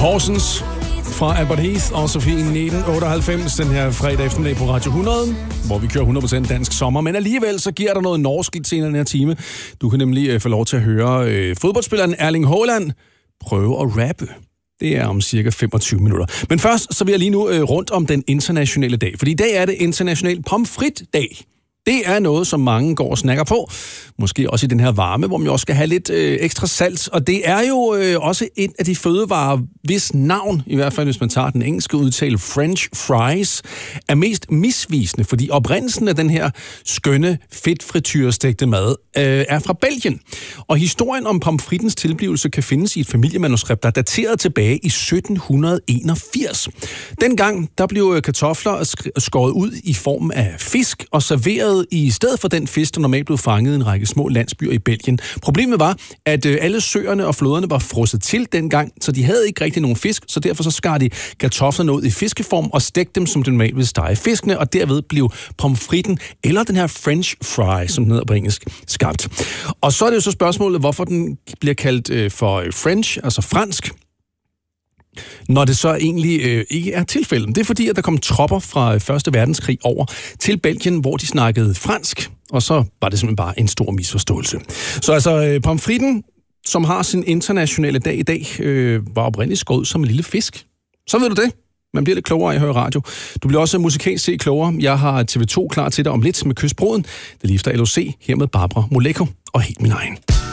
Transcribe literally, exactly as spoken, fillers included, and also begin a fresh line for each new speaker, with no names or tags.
Horsens fra Albert Heath og Sofie nitten otteoghalvfems den her fredag eftermiddag på Radio hundrede, hvor vi kører hundrede procent dansk sommer. Men alligevel så giver der noget norsk lidt senere den her time. Du kan nemlig øh, få lov til at høre øh, fodboldspilleren Erling Haaland prøve at rappe. Det er om cirka femogtyve minutter. Men først så vil jeg lige nu øh, rundt om den internationale dag. Fordi i dag er det international pomfrit-dag. Det er noget, som mange går og snakker på. Måske også i den her varme, hvor man jo også skal have lidt øh, ekstra salt. Og det er jo øh, også et af de fødevarer, hvis navn, i hvert fald hvis man tager den engelske udtale, French fries, er mest misvisende. Fordi oprindelsen af den her skønne fedtfrityrestegte mad øh, er fra Belgien. Og historien om pomfritens tilblivelse kan findes i et familiemanuskript, der er dateret tilbage i sytten enogfirs. Dengang der blev kartofler skåret ud i form af fisk og serveret i stedet for den fisk, der normalt blev fanget i en række små landsbyer i Belgien. Problemet var, at alle søerne og floderne var frosset til dengang, så de havde ikke rigtig nogen fisk, så derfor så skar de kartoflerne ud i fiskeform og stegte dem, som de normalt ville stege fiskene, og derved blev pomfritten, eller den her French fry, som den hedder på engelsk, skabt. Og så er det jo så spørgsmålet, hvorfor den bliver kaldt for French, altså fransk, når det så egentlig øh, ikke er tilfældet. Det er fordi, at der kom tropper fra første verdenskrig over til Belgien, hvor de snakkede fransk, og så var det simpelthen bare en stor misforståelse. Så altså, øh, pomfritten, som har sin internationale dag i dag, øh, var oprindeligt skåret ud som en lille fisk. Så ved du det. Man bliver lidt klogere af at høre radio. Du bliver også musikalsk set klogere. Jeg har T V to klar til dig om lidt med Kysbruden. Det er lige efter L O C, her med Barbara Moleko og Helt Min Egen.